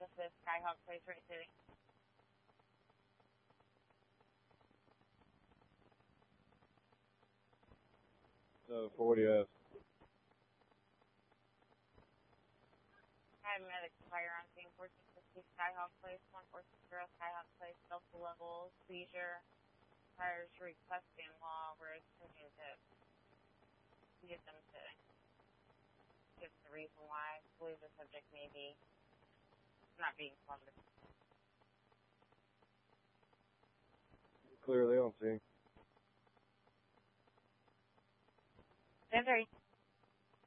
This is Skyhawk Place, right City. So, for what do you have? I have medic fire on scene, 1450 Skyhawk Place, 1460 Skyhawk Place, Delta level, seizure, fires requesting law, we're attempting to get them to give the reason why. I believe the subject may be not being cooperative. Clearly on scene. 10-3.